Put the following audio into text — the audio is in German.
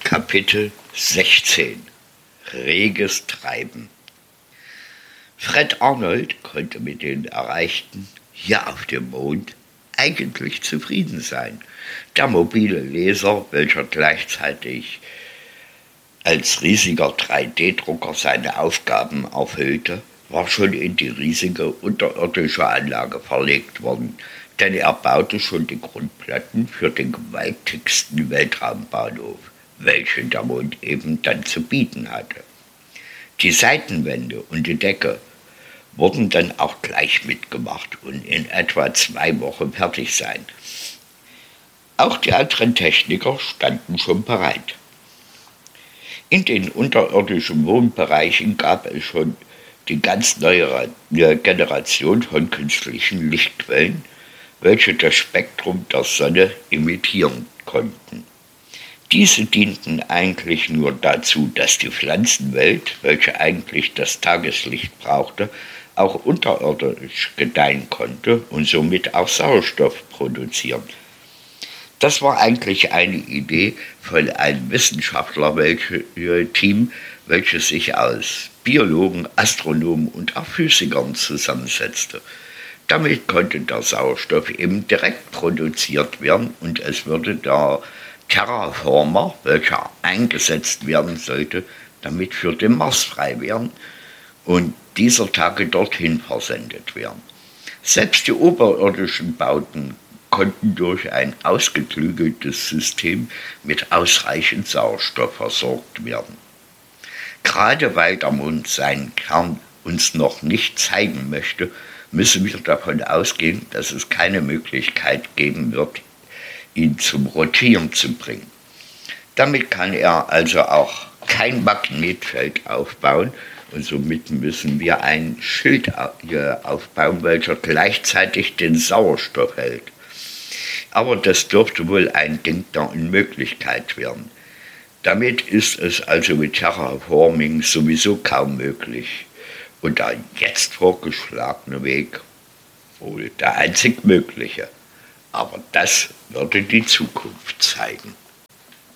Kapitel 16 Reges Treiben. Fred Arnold konnte mit den Erreichten hier auf dem Mond eigentlich zufrieden sein. Der mobile Laser, welcher gleichzeitig als riesiger 3D-Drucker seine Aufgaben erfüllte, war schon in die riesige unterirdische Anlage verlegt worden, denn er baute schon die Grundplatten für den gewaltigsten Weltraumbahnhof, welchen der Mond eben dann zu bieten hatte. Die Seitenwände und die Decke wurden dann auch gleich mitgemacht und in etwa 2 Wochen fertig sein. Auch die anderen Techniker standen schon bereit. In den unterirdischen Wohnbereichen gab es schon die ganz neue Generation von künstlichen Lichtquellen, welche das Spektrum der Sonne imitieren konnten. Diese dienten eigentlich nur dazu, dass die Pflanzenwelt, welche eigentlich das Tageslicht brauchte, auch unterirdisch gedeihen konnte und somit auch Sauerstoff produzieren. Das war eigentlich eine Idee von einem Wissenschaftler-Team, welches sich aus Biologen, Astronomen und auch Physikern zusammensetzte. Damit konnte der Sauerstoff eben direkt produziert werden und es würde der Terraformer, welcher eingesetzt werden sollte, damit für den Mars frei werden und dieser Tage dorthin versendet werden. Selbst die oberirdischen Bauten konnten durch ein ausgeklügeltes System mit ausreichend Sauerstoff versorgt werden. Gerade weil der Mond seinen Kern uns noch nicht zeigen möchte, müssen wir davon ausgehen, dass es keine Möglichkeit geben wird, ihn zum Rotieren zu bringen. Damit kann er also auch kein Magnetfeld aufbauen und somit müssen wir einen Schild aufbauen, welcher gleichzeitig den Sauerstoff hält. Aber das dürfte wohl ein Ding der Unmöglichkeit werden. Damit ist es also mit Terraforming sowieso kaum möglich und der jetzt vorgeschlagene Weg wohl der einzig mögliche. Aber das würde die Zukunft zeigen.